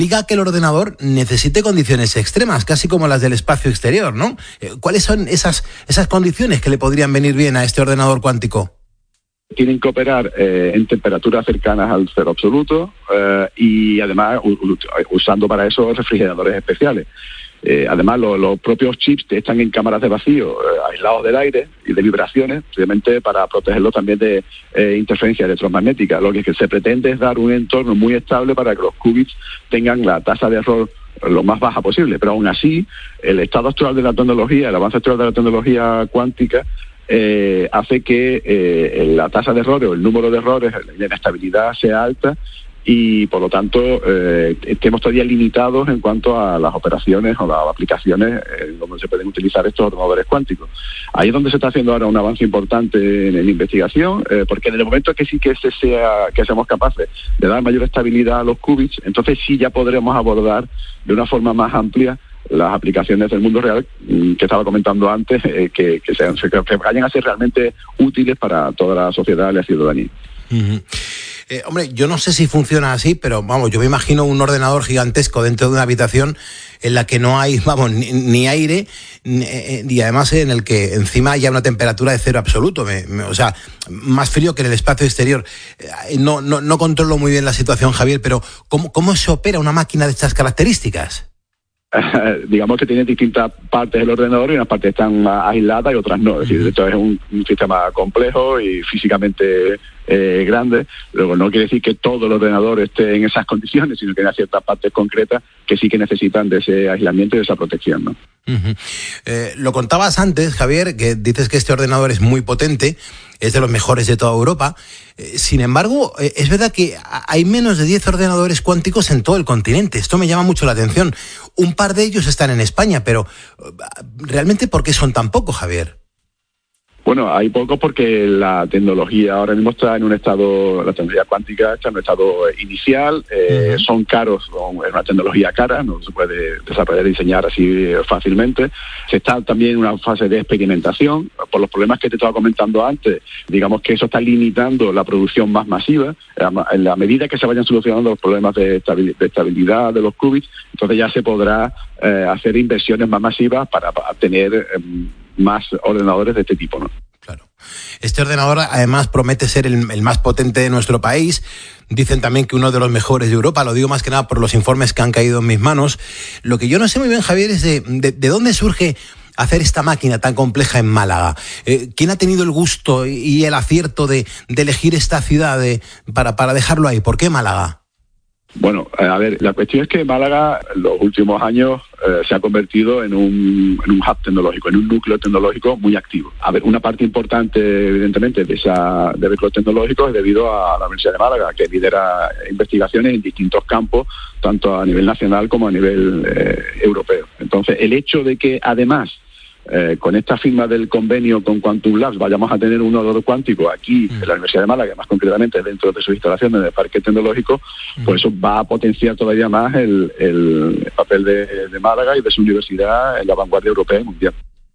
Diga que el ordenador necesite condiciones extremas, casi como las del espacio exterior, ¿no? ¿Cuáles son esas condiciones que le podrían venir bien a este ordenador cuántico? Tienen que operar en temperaturas cercanas al cero absoluto y además usando para eso refrigeradores especiales. Además, los propios chips están en cámaras de vacío, aislados del aire y de vibraciones, obviamente para protegerlo también de interferencia electromagnética. Lo que se pretende es dar un entorno muy estable para que los qubits tengan la tasa de error lo más baja posible. Pero aún así, el estado actual de la tecnología, el avance actual de la tecnología cuántica, hace que la tasa de errores o el número de errores, la inestabilidad sea alta y por lo tanto estemos todavía limitados en cuanto a las operaciones o las aplicaciones donde se pueden utilizar estos ordenadores cuánticos. Ahí es donde se está haciendo ahora un avance importante en investigación, porque en el momento que sí que que seamos capaces de dar mayor estabilidad a los qubits, entonces sí ya podremos abordar de una forma más amplia las aplicaciones del mundo real que estaba comentando antes, que vayan a ser realmente útiles para toda la sociedad y la ciudadanía. Uh-huh. Hombre, yo no sé si funciona así, pero vamos, yo me imagino un ordenador gigantesco dentro de una habitación en la que no hay, vamos, ni aire, y además en el que encima haya una temperatura de cero absoluto, o sea, más frío que en el espacio exterior. No controlo muy bien la situación, Javier, pero ¿cómo se opera una máquina de estas características? Digamos que tiene distintas partes del ordenador y unas partes están aisladas y otras no. Es decir, esto es un sistema complejo y físicamente grande. Luego no quiere decir que todo el ordenador esté en esas condiciones, sino que hay ciertas partes concretas que sí que necesitan de ese aislamiento y de esa protección, ¿no? Uh-huh. Lo contabas antes, Javier, que dices que este ordenador es muy potente, es de los mejores de toda Europa. Sin embargo, es verdad que hay menos de 10 ordenadores cuánticos en todo el continente. Esto me llama mucho la atención. Un par de ellos están en España, pero ¿realmente por qué son tan pocos, Javier? Bueno, hay pocos porque la tecnología ahora mismo está en un estado, la tecnología cuántica está en un estado inicial, son caros, es una tecnología cara, no se puede desarrollar y diseñar así fácilmente. Se está también en una fase de experimentación, por los problemas que te estaba comentando antes, digamos que eso está limitando la producción más masiva. En la medida que se vayan solucionando los problemas de estabilidad de los qubits, entonces ya se podrá hacer inversiones más masivas para tener más ordenadores de este tipo, ¿no? Claro. Este ordenador además promete ser el más potente de nuestro país. Dicen también que uno de los mejores de Europa. Lo digo más que nada por los informes que han caído en mis manos. Lo que yo no sé muy bien, Javier, es de dónde surge hacer esta máquina tan compleja en Málaga. ¿Quién ha tenido el gusto y el acierto de elegir esta ciudad para dejarlo ahí? ¿Por qué Málaga? Bueno, a ver, la cuestión es que Málaga en los últimos años se ha convertido en un hub tecnológico, en un núcleo tecnológico muy activo. A ver, una parte importante, evidentemente, de núcleo tecnológico es debido a la Universidad de Málaga, que lidera investigaciones en distintos campos, tanto a nivel nacional como a nivel europeo. Entonces, el hecho de que, además, con esta firma del convenio con Quantum Labs vayamos a tener un ordenador cuántico aquí en la Universidad de Málaga, más concretamente dentro de sus instalaciones del Parque Tecnológico, pues eso va a potenciar todavía más el papel de Málaga y de su universidad en la vanguardia europea y mundial.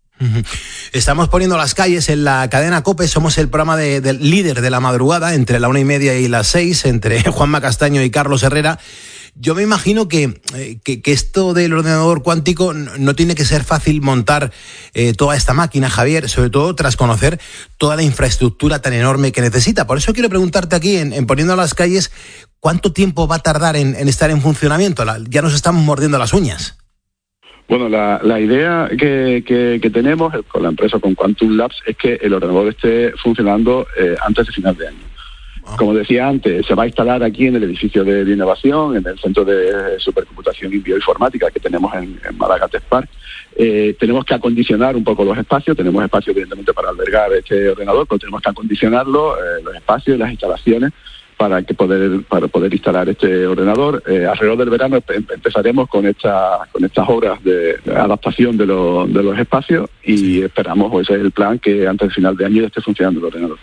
Estamos poniendo las calles en la cadena COPE. Somos el programa del líder de la madrugada, entre la 1:30 y las 6, entre Juanma Castaño y Carlos Herrera. Yo me imagino que esto del ordenador cuántico no tiene que ser fácil montar toda esta máquina, Javier, sobre todo tras conocer toda la infraestructura tan enorme que necesita. Por eso quiero preguntarte aquí, en poniendo las calles, ¿cuánto tiempo va a tardar en estar en funcionamiento? Ya nos estamos mordiendo las uñas. Bueno, la idea que tenemos con la empresa, con Quantum Labs, es que el ordenador esté funcionando antes de final de año. Como decía antes, se va a instalar aquí en el edificio de innovación, en el centro de supercomputación y bioinformática que tenemos en Málaga Tech Park. Tenemos que acondicionar un poco los espacios. Tenemos espacios, evidentemente, para albergar este ordenador, pero tenemos que acondicionarlo, los espacios y las instalaciones, para poder instalar este ordenador. Alrededor del verano empezaremos con estas obras de adaptación de los espacios y esperamos, o ese es el plan, que antes del final de año esté funcionando el ordenador.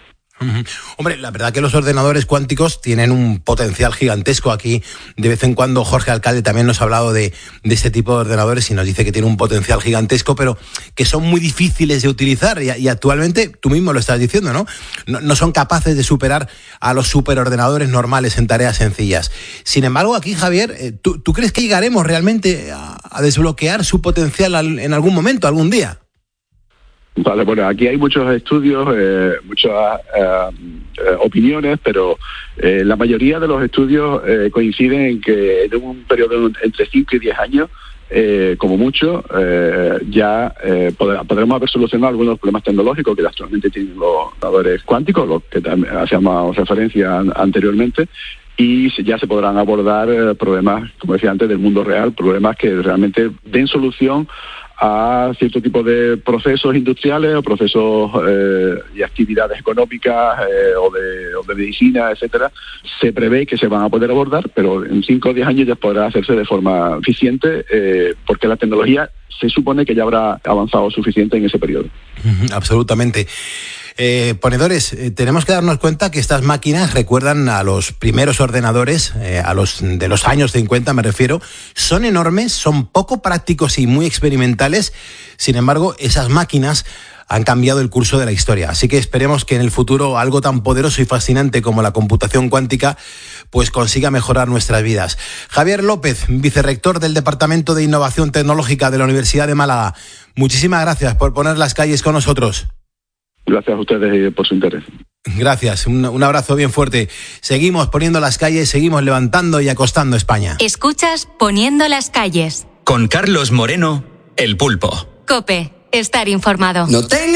Hombre, la verdad que los ordenadores cuánticos tienen un potencial gigantesco. Aquí de vez en cuando Jorge Alcalde también nos ha hablado de este tipo de ordenadores y nos dice que tiene un potencial gigantesco, pero que son muy difíciles de utilizar y actualmente, tú mismo lo estás diciendo, ¿no? No son capaces de superar a los superordenadores normales en tareas sencillas. Sin embargo, aquí, Javier, ¿tú crees que llegaremos realmente a desbloquear su potencial en algún momento, algún día? Vale, bueno, aquí hay muchos estudios, muchas opiniones, pero la mayoría de los estudios coinciden en que en un periodo entre 5 y 10 años, como mucho, ya podremos haber solucionado algunos problemas tecnológicos que actualmente tienen los ordenadores cuánticos, los que hacíamos referencia anteriormente, y ya se podrán abordar problemas, como decía antes, del mundo real, problemas que realmente den solución a cierto tipo de procesos industriales o procesos y actividades económicas o de medicina, etcétera. Se prevé que se van a poder abordar, pero en 5 o 10 años ya podrá hacerse de forma eficiente porque la tecnología se supone que ya habrá avanzado suficiente en ese periodo. Absolutamente. Ponedores, tenemos que darnos cuenta que estas máquinas recuerdan a los primeros ordenadores, a los de los años 50 me refiero, son enormes, son poco prácticos y muy experimentales. Sin embargo, esas máquinas han cambiado el curso de la historia. Así que esperemos que en el futuro algo tan poderoso y fascinante como la computación cuántica pues consiga mejorar nuestras vidas. Javier López, vicerrector del Departamento de Innovación Tecnológica de la Universidad de Málaga, muchísimas gracias por poner las calles con nosotros. Gracias a ustedes por su interés. Gracias, un abrazo bien fuerte. Seguimos poniendo las calles, seguimos levantando y acostando España. Escuchas Poniendo las calles. Con Carlos Moreno, El Pulpo. COPE, estar informado. No tengo